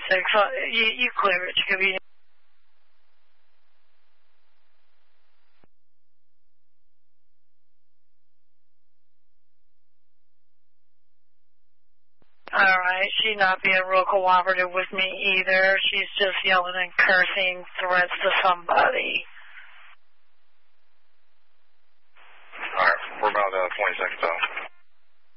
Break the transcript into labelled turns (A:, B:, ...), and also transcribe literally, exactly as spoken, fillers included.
A: twenty-six. Uh, you, you clear it, Jacoby. All right, she's not being real cooperative with me either. She's just yelling and cursing threats to somebody.
B: All right, we're about uh, twenty seconds out.